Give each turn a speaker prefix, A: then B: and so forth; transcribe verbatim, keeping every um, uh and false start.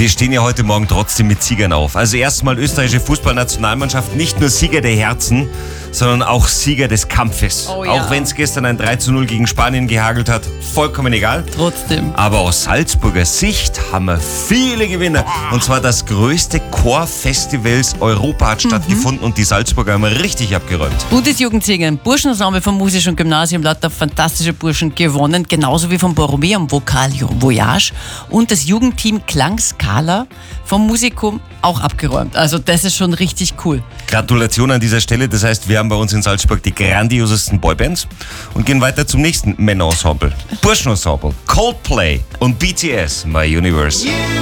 A: Wir stehen ja heute Morgen trotzdem mit Siegern auf. Also erstmal österreichische Fußballnationalmannschaft, nicht nur Sieger der Herzen, sondern auch Sieger des Kampfes.
B: Oh ja.
A: Auch wenn es gestern ein drei zu null gegen Spanien gehagelt hat, vollkommen egal.
B: Trotzdem.
A: Aber aus Salzburger Sicht haben wir viele Gewinner. Und zwar das größte Chorfestivals Europa hat stattgefunden und die Salzburger haben richtig abgeräumt.
B: Bundesjugendsieger, Burschenensemble vom Musischen Gymnasium, lauter fantastische Burschen gewonnen, genauso wie vom Borromeum Vokal Voyage und das Jugendteam Klangskala vom Musikum auch abgeräumt. Also das ist schon richtig cool.
A: Gratulation an dieser Stelle. Das heißt, wir haben bei uns in Salzburg die grandiosesten Boybands und gehen weiter zum nächsten Männerensemble. Burschenensemble, Coldplay und B T S, My Universe.